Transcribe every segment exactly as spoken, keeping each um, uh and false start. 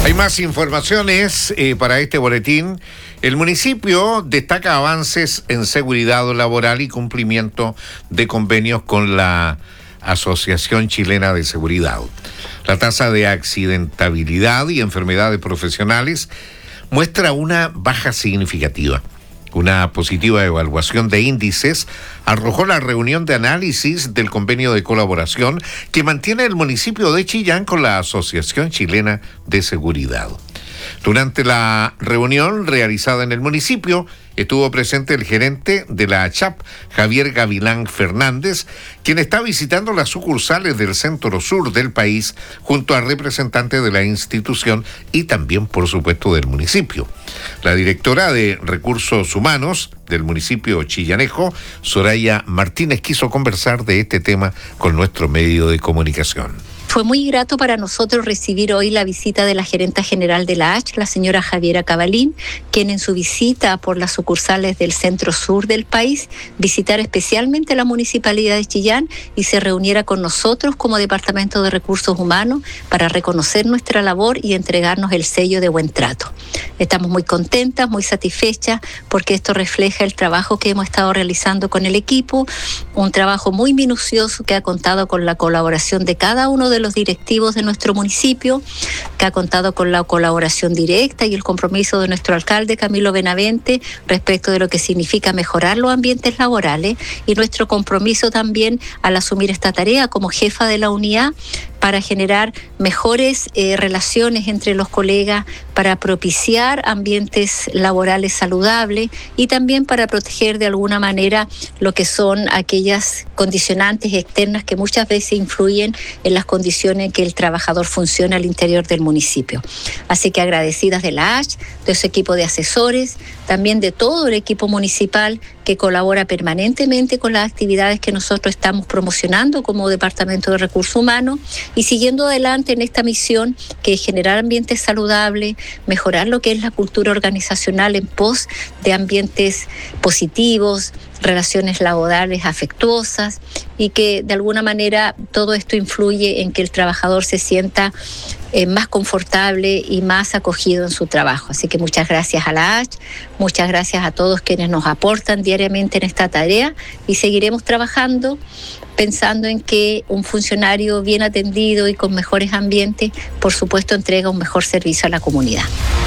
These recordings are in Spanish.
Hay más informaciones eh, para este boletín. El municipio destaca avances en seguridad laboral y cumplimiento de convenios con la Asociación Chilena de Seguridad. La tasa de accidentabilidad y enfermedades profesionales muestra una baja significativa. Una positiva evaluación de índices arrojó la reunión de análisis del convenio de colaboración que mantiene el municipio de Chillán con la Asociación Chilena de Seguridad. Durante la reunión realizada en el municipio, estuvo presente el gerente de la A C H A P, Javier Gavilán Fernández, quien está visitando las sucursales del centro sur del país junto a representantes de la institución y también, por supuesto, del municipio. La directora de Recursos Humanos del municipio chillanejo, Soraya Martínez, quiso conversar de este tema con nuestro medio de comunicación. Fue muy grato para nosotros recibir hoy la visita de la gerenta general de la A H, la señora Javiera Gavilán, quien en su visita por las sucursales del centro sur del país, visitar especialmente la municipalidad de Chillán y se reuniera con nosotros como Departamento de Recursos Humanos para reconocer nuestra labor y entregarnos el sello de buen trato. Estamos muy contentas, muy satisfechas, porque esto refleja el trabajo que hemos estado realizando con el equipo, un trabajo muy minucioso que ha contado con la colaboración de cada uno de los directivos de nuestro municipio, que ha contado con la colaboración directa y el compromiso de nuestro alcalde Camilo Benavente respecto de lo que significa mejorar los ambientes laborales y nuestro compromiso también al asumir esta tarea como jefa de la unidad para generar mejores eh, relaciones entre los colegas, para propiciar ambientes laborales saludables y también para proteger de alguna manera lo que son aquellas condicionantes externas que muchas veces influyen en las condiciones en que el trabajador funciona al interior del municipio. Así que agradecidas de la A H, de su equipo de asesores, también de todo el equipo municipal que colabora permanentemente con las actividades que nosotros estamos promocionando como Departamento de Recursos Humanos y siguiendo adelante en esta misión que es generar ambientes saludables, mejorar lo que es la cultura organizacional en pos de ambientes positivos, relaciones laborales afectuosas y que de alguna manera todo esto influye en que el trabajador se sienta eh, más confortable y más acogido en su trabajo. Así que muchas gracias a la A H, muchas gracias a todos quienes nos aportan diariamente en esta tarea y seguiremos trabajando pensando en que un funcionario bien atendido y con mejores ambientes, por supuesto, entrega un mejor servicio a la comunidad.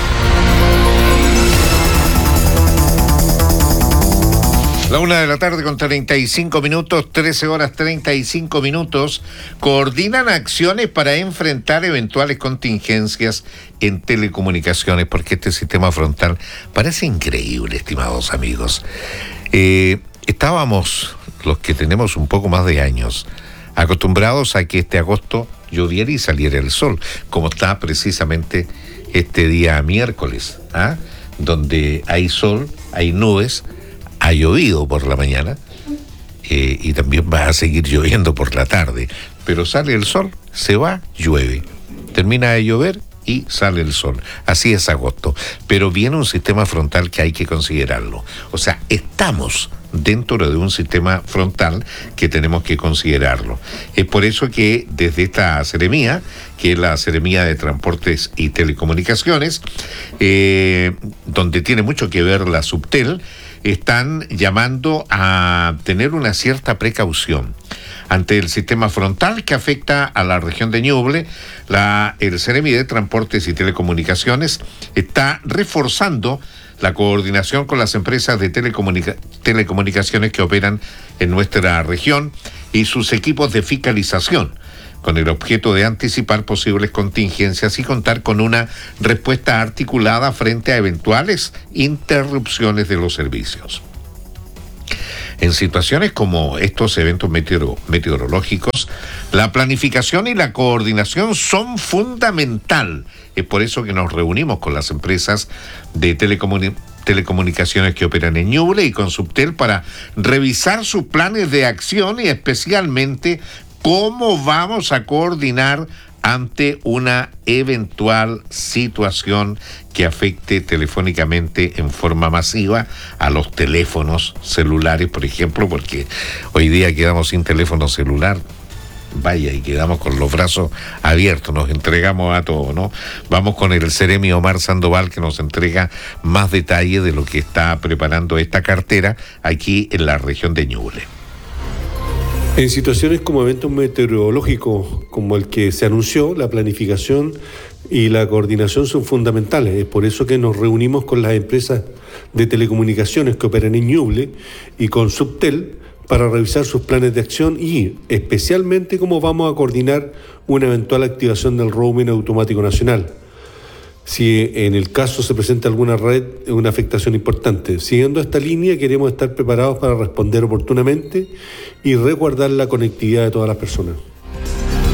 La una de la tarde con treinta y cinco minutos, trece horas treinta y cinco minutos, coordinan acciones para enfrentar eventuales contingencias en telecomunicaciones, porque este sistema frontal parece increíble, estimados amigos. Eh, estábamos, los que tenemos un poco más de años, acostumbrados a que este agosto lloviera y saliera el sol, como está precisamente este día miércoles, ¿ah? Donde hay sol, hay nubes. Ha llovido por la mañana eh, y también va a seguir lloviendo por la tarde, pero sale el sol, se va, llueve, termina de llover y sale el sol. Así es agosto, pero viene un sistema frontal que hay que considerarlo. O sea, estamos dentro de un sistema frontal que tenemos que considerarlo. Es por eso que desde esta seremía, que es la Seremía de Transportes y Telecomunicaciones, eh, donde tiene mucho que ver la Subtel, están llamando a tener una cierta precaución ante el sistema frontal que afecta a la región de Ñuble. La, el Seremi de Transportes y Telecomunicaciones está reforzando la coordinación con las empresas de telecomunica- telecomunicaciones que operan en nuestra región y sus equipos de fiscalización, con el objeto de anticipar posibles contingencias y contar con una respuesta articulada frente a eventuales interrupciones de los servicios. En situaciones como estos eventos meteoro- meteorológicos, la planificación y la coordinación son fundamental. Es por eso que nos reunimos con las empresas de telecomunicaciones telecomunicaciones que operan en Ñuble y con Subtel para revisar sus planes de acción y especialmente cómo vamos a coordinar ante una eventual situación que afecte telefónicamente en forma masiva a los teléfonos celulares, por ejemplo, porque hoy día quedamos sin teléfono celular. Vaya, y quedamos con los brazos abiertos, nos entregamos a todo, ¿no? Vamos con el Seremi Omar Sandoval, que nos entrega más detalles de lo que está preparando esta cartera aquí en la región de Ñuble. En situaciones como eventos meteorológicos como el que se anunció, la planificación y la coordinación son fundamentales. Es por eso que nos reunimos con las empresas de telecomunicaciones que operan en Ñuble y con Subtel para revisar sus planes de acción y especialmente cómo vamos a coordinar una eventual activación del roaming automático nacional, si en el caso se presenta alguna red, una afectación importante. Siguiendo esta línea, queremos estar preparados para responder oportunamente y resguardar la conectividad de todas las personas.